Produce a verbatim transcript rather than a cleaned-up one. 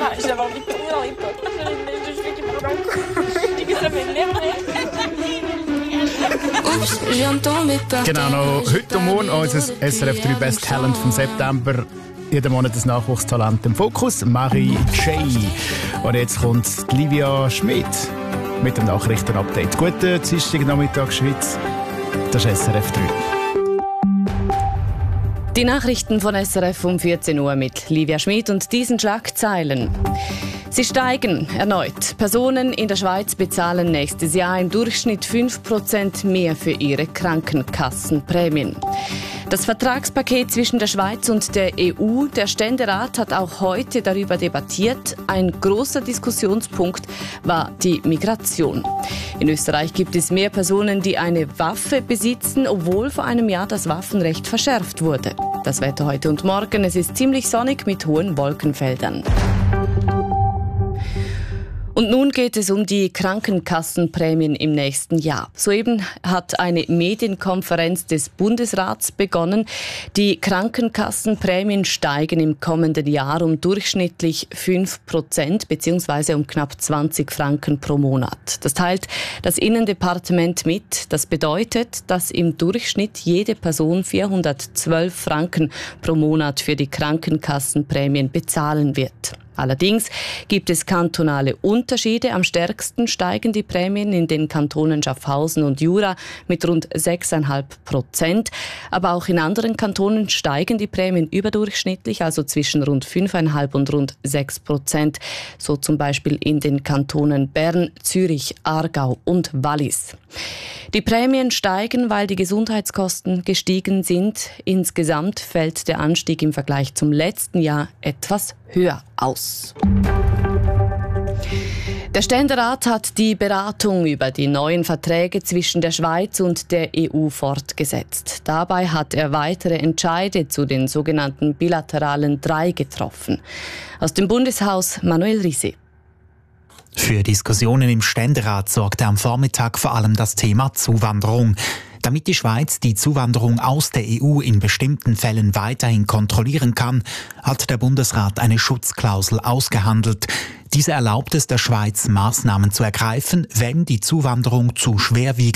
Ma j'avais envie de tourner dans les pommes. J'avais une mèche de cheveux qui partait en couille. Je dis que ça m'énervait. Ups, je viens de tomber par Genau, noch heute und morgen unser S R F drei Best Talent vom September. Jeden Monat das Nachwuchstalent im Fokus, Marie J. Und jetzt kommt Livia Schmidt mit dem Nachrichtenupdate. Guten Dienstagnachmittag, Schweiz. Das ist S R F drei. Die Nachrichten von S R F um vierzehn Uhr mit Livia Schmidt und diesen Schlagzeilen. Sie steigen erneut. Personen in der Schweiz bezahlen nächstes Jahr im Durchschnitt fünf Prozent mehr für ihre Krankenkassenprämien. Das Vertragspaket zwischen der Schweiz und der E U, der Ständerat hat auch heute darüber debattiert. Ein großer Diskussionspunkt war die Migration. In Österreich gibt es mehr Personen, die eine Waffe besitzen, obwohl vor einem Jahr das Waffenrecht verschärft wurde. Das Wetter heute und morgen, es ist ziemlich sonnig mit hohen Wolkenfeldern. Und nun geht es um die Krankenkassenprämien im nächsten Jahr. Soeben hat eine Medienkonferenz des Bundesrats begonnen. Die Krankenkassenprämien steigen im kommenden Jahr um durchschnittlich fünf Prozent bzw. um knapp zwanzig Franken pro Monat. Das teilt das Innendepartement mit. Das bedeutet, dass im Durchschnitt jede Person vierhundertzwölf Franken pro Monat für die Krankenkassenprämien bezahlen wird. Allerdings gibt es kantonale Unterschiede. Am stärksten steigen die Prämien in den Kantonen Schaffhausen und Jura mit rund sechs Komma fünf Prozent. Aber auch in anderen Kantonen steigen die Prämien überdurchschnittlich, also zwischen rund fünf Komma fünf und rund sechs Prozent. So zum Beispiel in den Kantonen Bern, Zürich, Aargau und Wallis. Die Prämien steigen, weil die Gesundheitskosten gestiegen sind. Insgesamt fällt der Anstieg im Vergleich zum letzten Jahr etwas höher aus. Der Ständerat hat die Beratung über die neuen Verträge zwischen der Schweiz und der E U fortgesetzt. Dabei hat er weitere Entscheide zu den sogenannten bilateralen drei getroffen. Aus dem Bundeshaus Manuel Risi. Für Diskussionen im Ständerat sorgte am Vormittag vor allem das Thema Zuwanderung. Damit die Schweiz die Zuwanderung aus der E U in bestimmten Fällen weiterhin kontrollieren kann, hat der Bundesrat eine Schutzklausel ausgehandelt. Diese erlaubt es der Schweiz, Maßnahmen zu ergreifen, wenn die Zuwanderung zu schwerwiegend